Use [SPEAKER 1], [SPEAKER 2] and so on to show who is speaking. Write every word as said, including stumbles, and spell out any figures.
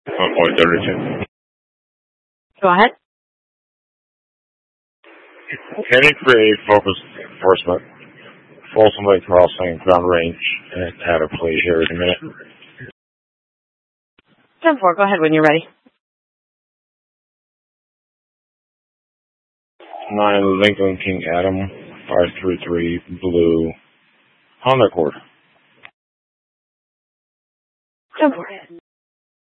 [SPEAKER 1] one point thirty-two.
[SPEAKER 2] Go ahead.
[SPEAKER 1] Heading for a focused enforcement. Folsom Lake Crossing, ground range, and add a play here in a minute.
[SPEAKER 2] ten four, go ahead when you're ready.
[SPEAKER 1] nine Lincoln King Adam, five three three Blue, Honda Accord.
[SPEAKER 2] ten four.